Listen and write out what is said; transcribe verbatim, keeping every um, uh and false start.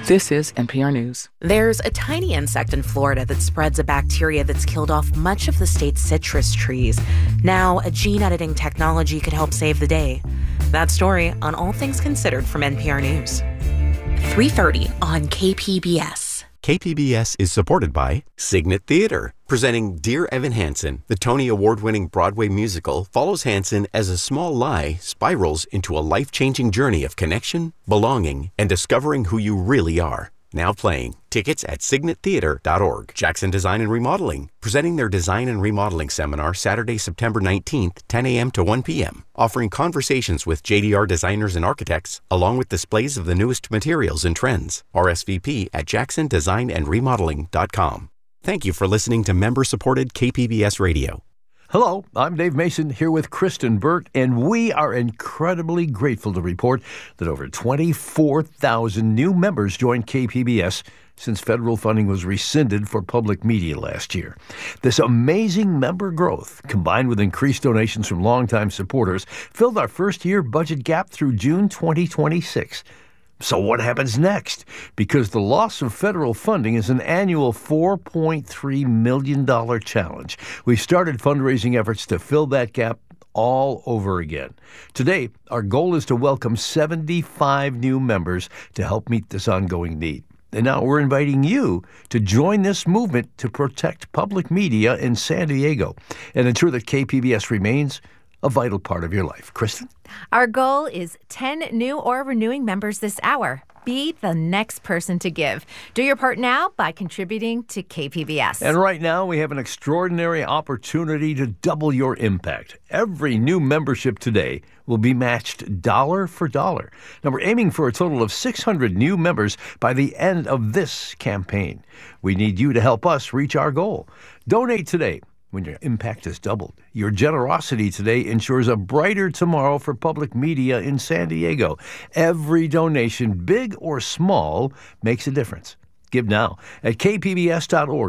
This is N P R News. There's a tiny insect in Florida that spreads a bacteria that's killed off much of the state's citrus trees. Now, a gene editing technology could help save the day. That story on All Things Considered from N P R News. three thirty on K P B S. K P B S is supported by Signet Theater, presenting Dear Evan Hansen. The Tony Award-winning Broadway musical follows Hansen as a small lie spirals into a life-changing journey of connection, belonging, and discovering who you really are. Now playing. Tickets at signet theater dot org. Jackson Design and Remodeling, presenting their Design and Remodeling Seminar Saturday, September nineteenth, ten a.m. to one p.m., offering conversations with J D R designers and architects, along with displays of the newest materials and trends. R S V P at jackson design and remodeling dot com. Thank you for listening to member-supported K P B S Radio. Hello, I'm Dave Mason here with Kristen Burt, and we are incredibly grateful to report that over twenty-four thousand new members joined K P B S since federal funding was rescinded for public media last year. This amazing member growth, combined with increased donations from longtime supporters, filled our first-year budget gap through June twenty twenty-six. So what happens next? Because the loss of federal funding is an annual four point three million dollars challenge. We've started fundraising efforts to fill that gap all over again. Today, our goal is to welcome seventy-five new members to help meet this ongoing need. And now we're inviting you to join this movement to protect public media in San Diego and ensure that K P B S remains a vital part of your life. Kristen? Our goal is ten new or renewing members this hour. Be the next person to give. Do your part now by contributing to K P B S. And right now, we have an extraordinary opportunity to double your impact. Every new membership today will be matched dollar for dollar. Now, we're aiming for a total of six hundred new members by the end of this campaign. We need you to help us reach our goal. Donate today when your impact is doubled. Your generosity today ensures a brighter tomorrow for public media in San Diego. Every donation, big or small, makes a difference. Give now at k p b s dot org.